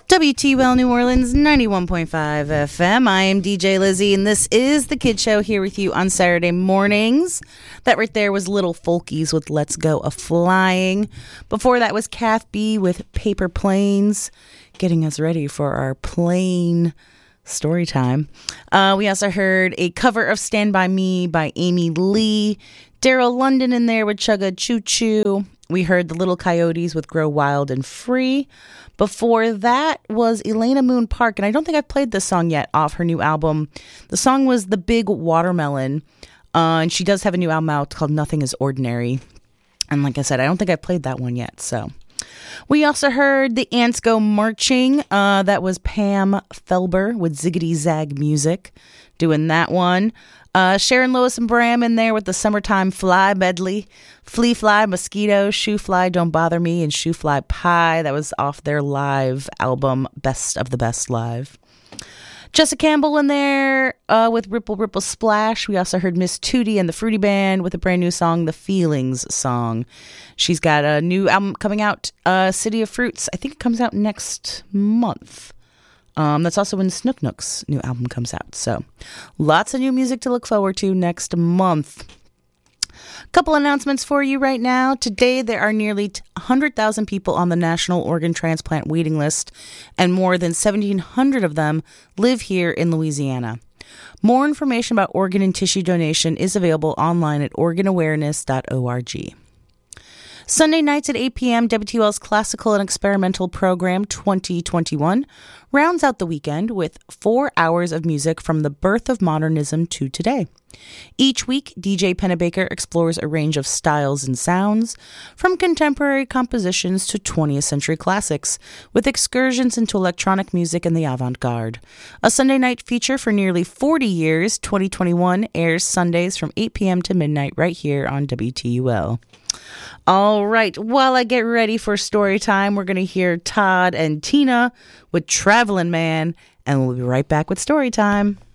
WTUL New Orleans 91.5 FM. I am DJ Lizzie, and this is The Kid Show here with you on Saturday mornings. That right there was Little Folkies with Let's Go A-Flying. Before that was Kath B with Paper Planes, getting us ready for our plane story time. We also heard a cover of Stand By Me by Amy Lee. Daryl London in there with Chugga Choo Choo. We heard the Little Coyotes with Grow Wild and Free. Before that was Elena Moon Park, and I don't think I've played this song yet off her new album. The song was The Big Watermelon, and she does have a new album out called Nothing Is Ordinary. And like I said, I don't think I've played that one yet, so. We also heard The Ants Go Marching. That was Pam Felber with Ziggity Zag Music doing that one. Sharon Lois and Bram in there with the Summertime Fly medley. Flea Fly, Mosquito, Shoe Fly, Don't Bother Me, and Shoe Fly Pie. That was off their live album, Best of the Best Live. Jessica Campbell in there with Ripple Ripple Splash. We also heard Miss Tootie and the Fruity Band with a brand new song, The Feelings Song. She's got a new album coming out, City of Fruits. I think it comes out next month. That's also when Snook Nook's new album comes out. So lots of new music to look forward to next month. Couple announcements for you right now. Today, there are nearly 100,000 people on the National Organ Transplant waiting list, and more than 1,700 of them live here in Louisiana. More information about organ and tissue donation is available online at organawareness.org. Sunday nights at 8 p.m., WTUL's Classical and Experimental Program 2021 rounds out the weekend with 4 hours of music from the birth of modernism to today. Each week, DJ Pennebaker explores a range of styles and sounds, from contemporary compositions to 20th century classics, with excursions into electronic music and the avant-garde. A Sunday night feature for nearly 40 years, 2021 airs Sundays from 8 p.m. to midnight right here on WTUL. All right, while I get ready for story time, we're going to hear Todd and Tina with Travelin' Man, and we'll be right back with story time.